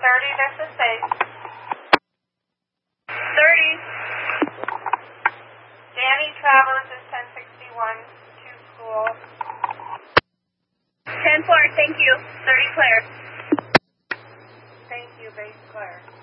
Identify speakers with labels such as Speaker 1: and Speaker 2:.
Speaker 1: this is safe. 30. Danny Travers is 1061 to school.
Speaker 2: 10-4, thank you. 30 clear.
Speaker 1: Thank you, base clear.